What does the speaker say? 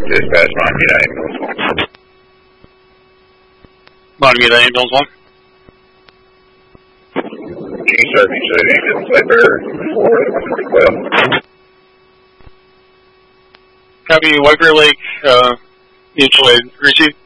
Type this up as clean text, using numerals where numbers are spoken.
Dispatch, Montague Ambulance 1. Montague Ambulance 1. King Sharpie should have been Sniper 4 Copy, White Bear Lake, mutual aid. Receive.